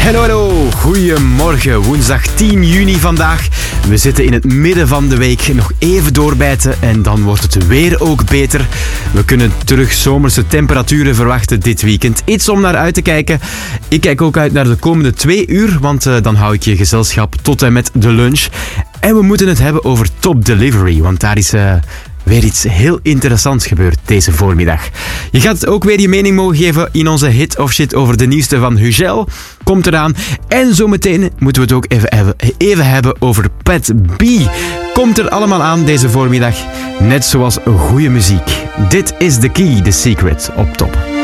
Hallo, goedemorgen. Woensdag 10 juni vandaag. We zitten in het midden van de week. Nog even doorbijten en dan wordt het weer ook beter. We kunnen terug zomerse temperaturen verwachten dit weekend. Iets om naar uit te kijken. Ik kijk ook uit naar de komende 2 uur, want dan hou ik je gezelschap tot en met de lunch. En we moeten het hebben over Top Delivery, want daar is weer iets heel interessants gebeurd deze voormiddag. Je gaat ook weer je mening mogen geven in onze hit of shit over de nieuwste van Hugel. Komt eraan. En zometeen moeten we het ook even hebben over Pat B. Komt er allemaal aan deze voormiddag. Net zoals goede muziek. Dit is The Key, The Secret op Top.